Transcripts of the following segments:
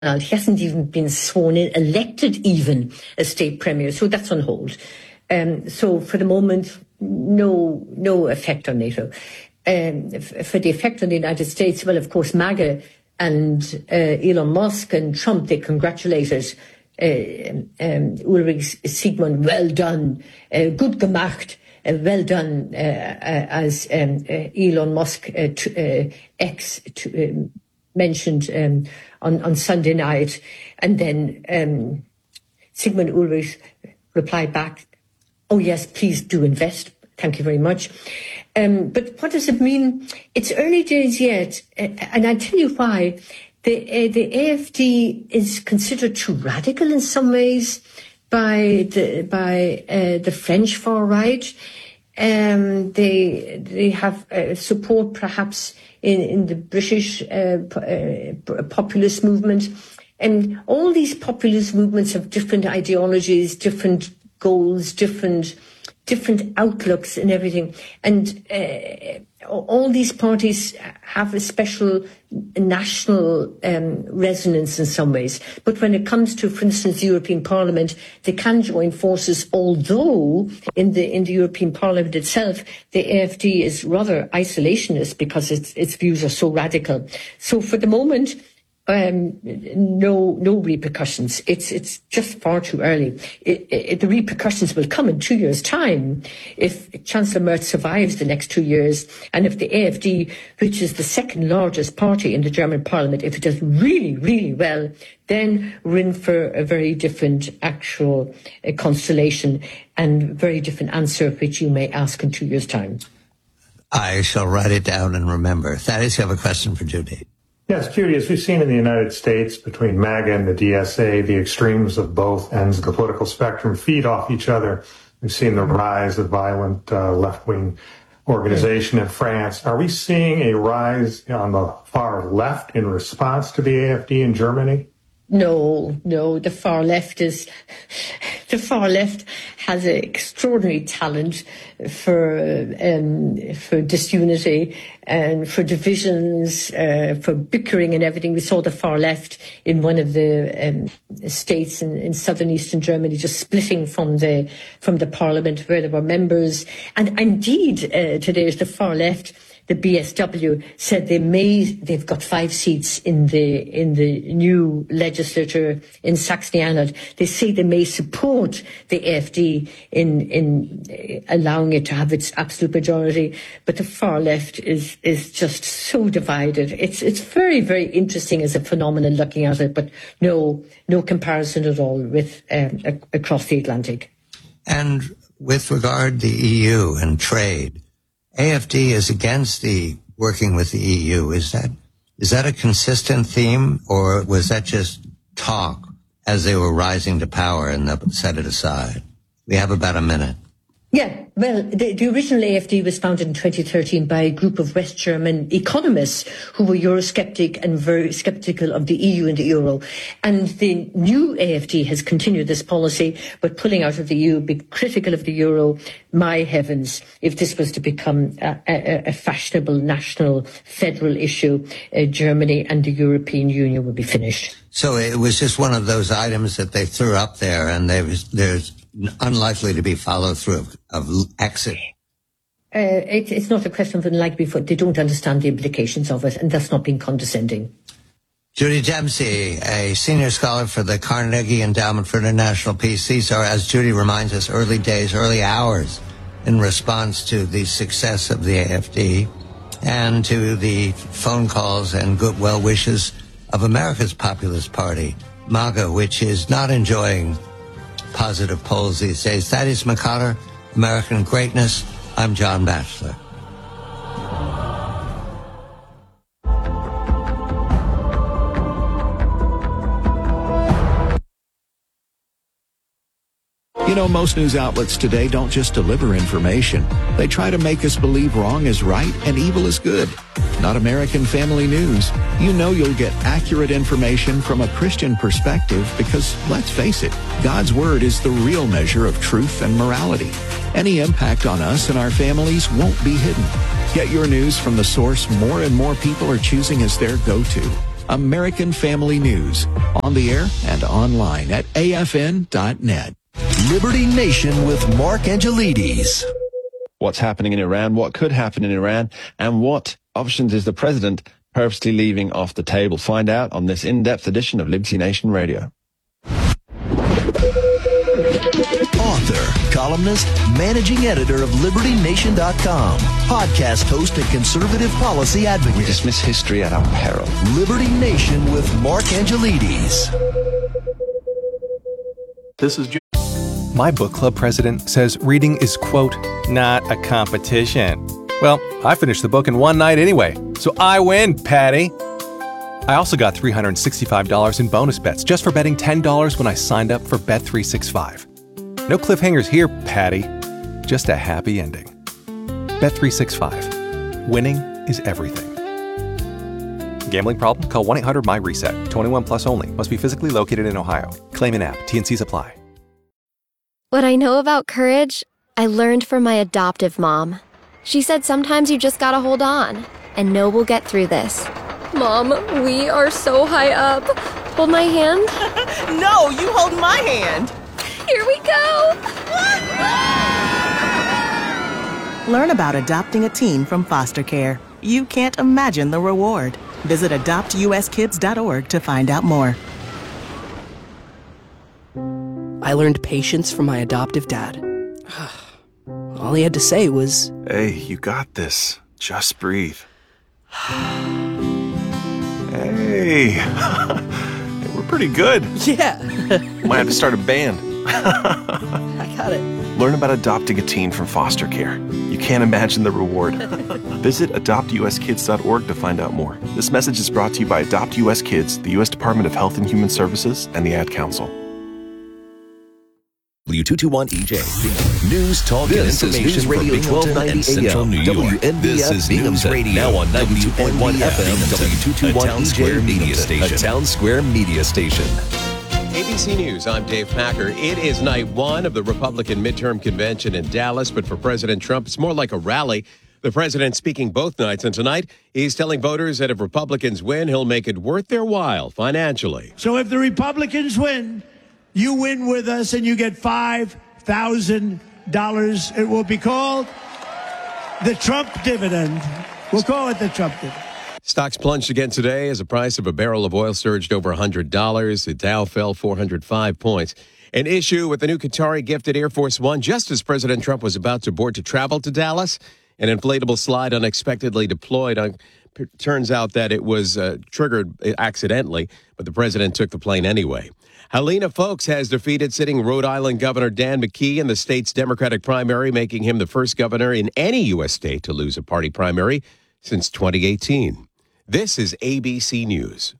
He hasn't even been sworn in, elected even as state premier. So that's on hold. So for the moment, no effect on NATO. For the effect on the United States, well, of course, MAGA and Elon Musk and Trump, they congratulated Ulrich Sigmund, well done, gut gemacht, well done, as Elon Musk mentioned on Sunday night. And then Sigmund Ulrich replied back, "Oh yes, please do invest. Thank you very much." But what does it mean? It's early days yet, and I tell you why. The AfD is considered too radical in some ways by the French far right. They have support perhaps in the British populist movement, and all these populist movements have different ideologies, different goals, different outlooks and everything. And all these parties have a special national resonance in some ways. But when it comes to, for instance, the European Parliament, they can join forces, although in the European Parliament itself, the AfD is rather isolationist because its views are so radical. So for the moment, no repercussions. It's just far too early. The repercussions will come in 2 years' time if Chancellor Merz survives the next 2 years, and if the AfD, which is the second largest party in the German parliament, if it does really, really well, then we're in for a very different actual constellation and very different answer, which you may ask in 2 years' time. I shall write it down and remember. Thaddeus, you have a question for Judy. Yes, Judy, as we've seen in the United States, between MAGA and the DSA, the extremes of both ends of the political spectrum feed off each other. We've seen the rise of violent left-wing organization in France. Are we seeing a rise on the far left in response to the AfD in Germany? No, the far left has an extraordinary talent for disunity and for divisions, for bickering and everything. We saw the far left in one of the states in southern eastern Germany just splitting from the parliament where there were members. And indeed, today is the far left. The BSW said they've got 5 seats in the new legislature in Saxony-Anhalt. They say they may support the AfD in allowing it to have its absolute majority, but the far left is just so divided. It's very, very interesting as a phenomenon looking at it, but no comparison at all with across the Atlantic. And with regard to the EU and trade, AfD is against the working with the EU. Is that a consistent theme, or was that just talk as they were rising to power and they'll set it aside? We have about a minute. Yeah, well, the original AfD was founded in 2013 by a group of West German economists who were Eurosceptic and very sceptical of the EU and the euro. And the new AfD has continued this policy, but pulling out of the EU, be critical of the euro. My heavens, if this was to become a fashionable national federal issue, Germany and the European Union would be finished. So it was just one of those items that they threw up there, and there's unlikely to be follow through of exit. It's not a question of unlikely, but they don't understand the implications of it, and that's not being condescending. Judy Dempsey, a senior scholar for the Carnegie Endowment for International Peace. These are, as Judy reminds us, early days, early hours in response to the success of the AfD and to the phone calls and good well wishes of America's Populist Party, MAGA, which is not enjoying positive polls these days. Thaddeus McConnor, American Greatness. I'm John Batchelor. You know, most news outlets today don't just deliver information. They try to make us believe wrong is right and evil is good. Not American Family News. You know you'll get accurate information from a Christian perspective because, let's face it, God's Word is the real measure of truth and morality. Any impact on us and our families won't be hidden. Get your news from the source more and more people are choosing as their go-to. American Family News, on the air and online at afn.net. Liberty Nation with Mark Angelides. What's happening in Iran, what could happen in Iran, and what options is the president purposely leaving off the table? Find out on this in-depth edition of Liberty Nation Radio. Author, columnist, managing editor of LibertyNation.com, podcast host and conservative policy advocate. We dismiss history at our peril. Liberty Nation with Mark Angelides. This is My book club president says reading is, quote, not a competition. Well, I finished the book in one night anyway, so I win, Patty. I also got $365 in bonus bets just for betting $10 when I signed up for Bet365. No cliffhangers here, Patty. Just a happy ending. Bet365. Winning is everything. Gambling problem? Call 1-800-MY-RESET. 21 plus only. Must be physically located in Ohio. Claim in app. T&Cs apply. What I know about courage, I learned from my adoptive mom. She said sometimes you just gotta hold on and know we'll get through this. Mom, we are so high up. Hold my hand. No, you hold my hand. Here we go. Learn about adopting a teen from foster care. You can't imagine the reward. Visit adoptuskids.org to find out more. I learned patience from my adoptive dad. All he had to say was, "Hey, you got this. Just breathe." Hey, we're pretty good. yeah. Might have to start a band. I got it. Learn about adopting a teen from foster care. You can't imagine the reward. Visit adoptuskids.org to find out more. This message is brought to you by Adopt US Kids, the U.S. Department of Health and Human Services, and the Ad Council. W221EJ. News, talk, this and information. Is Radio Binghamton 1290 and Central New York. WNBF This is Bingham's news Radio. now on 92.1 FM. W221 a Town Square media station. A Town Square media station. ABC News, I'm Dave Packer. It is night one of the Republican midterm convention in Dallas, but for President Trump, it's more like a rally. The president speaking both nights, and tonight he's telling voters that if Republicans win, he'll make it worth their while financially. So if the Republicans win, you win with us and you get $5,000. It will be called the Trump dividend. We'll call it the Trump dividend. Stocks plunged again today as the price of a barrel of oil surged over $100. The Dow fell 405 points. An issue with the new Qatari-gifted Air Force One just as President Trump was about to board to travel to Dallas. An inflatable slide unexpectedly deployed. Turns out that it was triggered accidentally, but the president took the plane anyway. Helena Foulkes has defeated sitting Rhode Island Governor Dan McKee in the state's Democratic primary, making him the first governor in any U.S. state to lose a party primary since 2018. This is ABC News.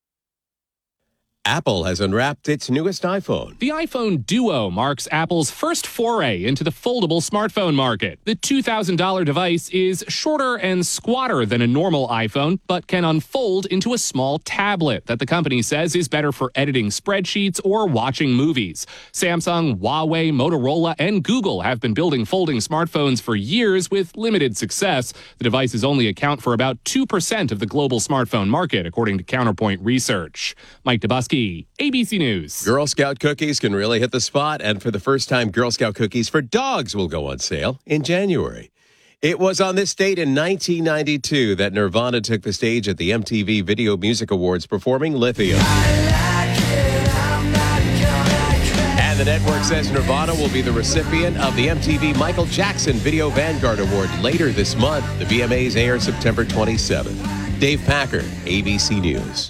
Apple has unwrapped its newest iPhone. The iPhone Duo marks Apple's first foray into the foldable smartphone market. The $2,000 device is shorter and squatter than a normal iPhone, but can unfold into a small tablet that the company says is better for editing spreadsheets or watching movies. Samsung, Huawei, Motorola, and Google have been building folding smartphones for years with limited success. The devices only account for about 2% of the global smartphone market, according to Counterpoint Research. Mike Dubusky, ABC News. Girl Scout cookies can really hit the spot, and for the first time, Girl Scout cookies for dogs will go on sale in January. It was on this date in 1992 that Nirvana took the stage at the MTV Video Music Awards performing Lithium. And the network says Nirvana will be the recipient of the MTV Michael Jackson Video Vanguard Award later this month. The VMAs air September 27th. Dave Packer, ABC News.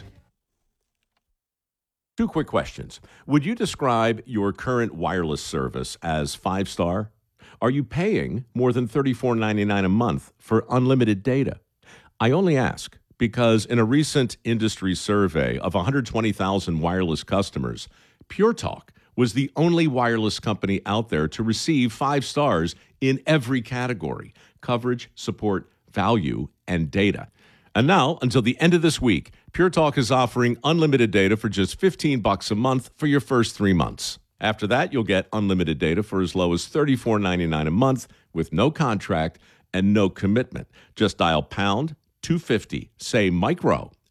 Two quick questions. Would you describe your current wireless service as 5-star? Are you paying more than $34.99 a month for unlimited data? I only ask because in a recent industry survey of 120,000 wireless customers, Pure Talk was the only wireless company out there to receive 5 stars in every category: coverage, support, value, and data. And now, until the end of this week, Pure Talk is offering unlimited data for just $15 a month for your first 3 months. After that, you'll get unlimited data for as low as $34.99 a month with no contract and no commitment. Just dial pound 250, say micro,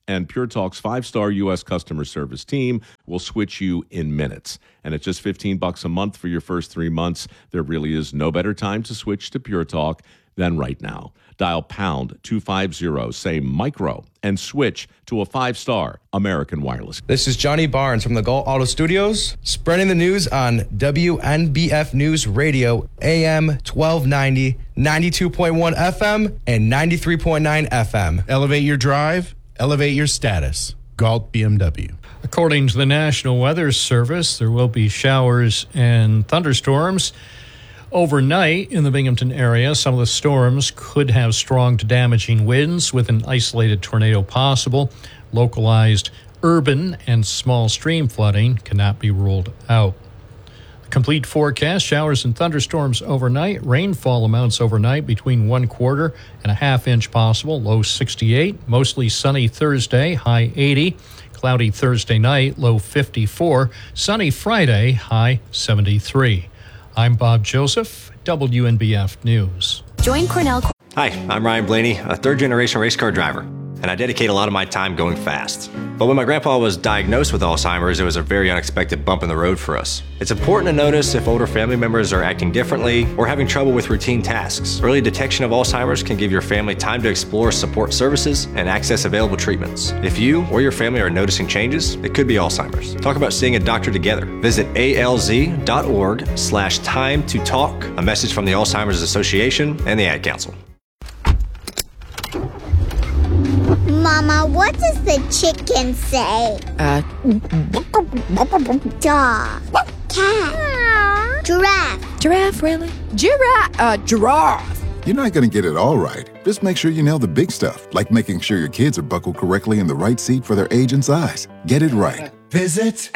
and Pure Talk's 5-star U.S. customer service team will switch you in minutes. And at just $15 a month for your first 3 months, there really is no better time to switch to Pure Talk than right now. Dial pound 250, say micro, and switch to a 5-star American Wireless. This is Johnny Barnes from the Galt Auto Studios, spreading the news on WNBF News Radio, AM 1290, 92.1 FM, and 93.9 FM. Elevate your drive, elevate your status. Galt BMW. According to the National Weather Service, there will be showers and thunderstorms overnight in the Binghamton area. Some of the storms could have strong to damaging winds with an isolated tornado possible. Localized urban and small stream flooding cannot be ruled out. The complete forecast: showers and thunderstorms overnight. Rainfall amounts overnight between 1/4 and a ½ inch possible. Low 68. Mostly sunny Thursday, high 80. Cloudy Thursday night, low 54. Sunny Friday, high 73. I'm Bob Joseph, WNBF News. Join Cornell. Hi, I'm Ryan Blaney, a third-generation race car driver, and I dedicate a lot of my time going fast. But when my grandpa was diagnosed with Alzheimer's, it was a very unexpected bump in the road for us. It's important to notice if older family members are acting differently or having trouble with routine tasks. Early detection of Alzheimer's can give your family time to explore support services and access available treatments. If you or your family are noticing changes, it could be Alzheimer's. Talk about seeing a doctor together. Visit alz.org/time to talk. A message from the Alzheimer's Association and the Ad Council. Mama, what does the chicken say? Dog. Cat. Giraffe. Giraffe, really? Giraffe. You're not going to get it all right. Just make sure you nail the big stuff, like making sure your kids are buckled correctly in the right seat for their age and size. Get it right. Visit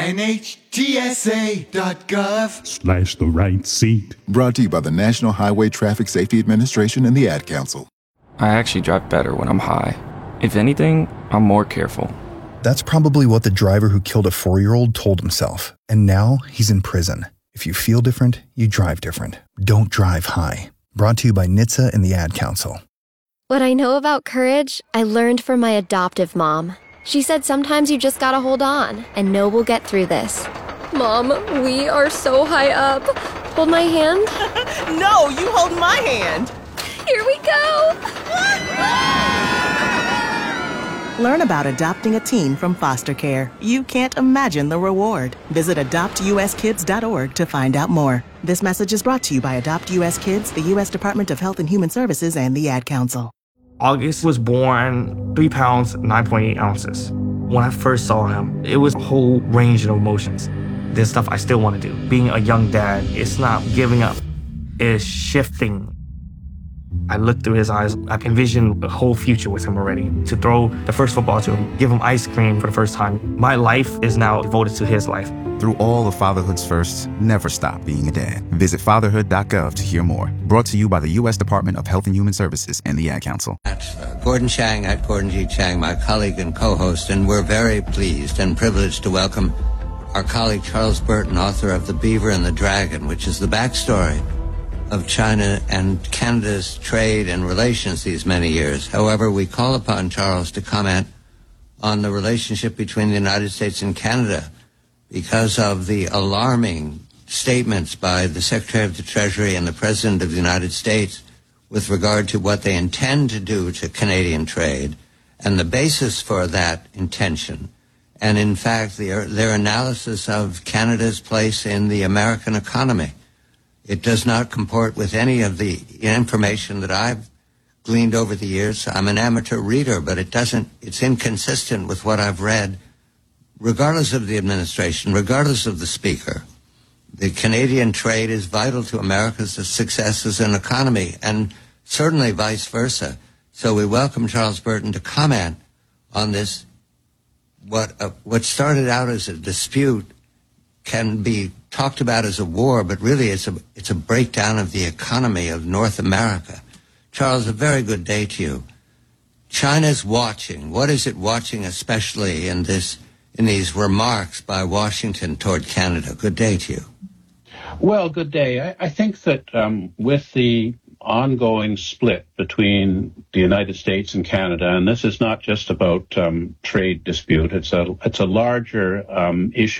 NHTSA.gov/the right seat. Brought to you by the National Highway Traffic Safety Administration and the Ad Council. I actually drive better when I'm high. If anything, I'm more careful. That's probably what the driver who killed a 4-year-old told himself. And now he's in prison. If you feel different, you drive different. Don't drive high. Brought to you by NHTSA and the Ad Council. What I know about courage, I learned from my adoptive mom. She said sometimes you just gotta hold on and know we'll get through this. Mom, we are so high up. Hold my hand. No, you hold my hand. Here we go. Learn about adopting a teen from foster care. You can't imagine the reward. Visit adoptuskids.org to find out more. This message is brought to you by Adopt US Kids, the U.S. Department of Health and Human Services, and the Ad Council. August was born 3 pounds, 9.8 ounces. When I first saw him, it was a whole range of emotions. There's stuff I still want to do. Being a young dad, it's not giving up. It's shifting. I looked through his eyes. I envisioned a whole future with him already. To throw the first football to him, give him ice cream for the first time. My life is now devoted to his life. Through all of fatherhood's firsts, never stop being a dad. Visit fatherhood.gov to hear more. Brought to you by the U.S. Department of Health and Human Services and the Ad Council. Gordon Chang at Gordon G. Chang, my colleague and co-host, and we're very pleased and privileged to welcome our colleague Charles Burton, author of The Beaver and the Dragon, which is the backstory of China and Canada's trade and relations these many years. However, we call upon Charles to comment on the relationship between the United States and Canada because of the alarming statements by the Secretary of the Treasury and the President of the United States with regard to what they intend to do to Canadian trade and the basis for that intention. And in fact, their analysis of Canada's place in the American economy. It does not comport with any of the information that I've gleaned over the years. I'm an amateur reader, but it's inconsistent with what I've read, regardless of the administration, regardless of the speaker. The Canadian trade is vital to America's success as an economy, and certainly vice versa. So we welcome Charles Burton to comment on this. What started out as a dispute can be talked about as a war, but really it's a breakdown of the economy of North America. Charles, a very good day to you. China's watching. What is it watching, especially in these remarks by Washington toward Canada? Good day to you. Well, good day. I think that with the ongoing split between the United States and Canada, and this is not just about trade dispute. It's a larger issue